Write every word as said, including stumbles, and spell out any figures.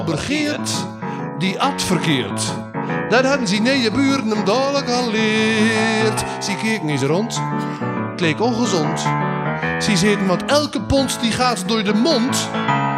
begeert, die at verkeerd. Dat hadden ze nee buren hem dadelijk al leerd. Ze keken eens rond, het leek ongezond. Ze zitten, want elke pond die gaat door de mond.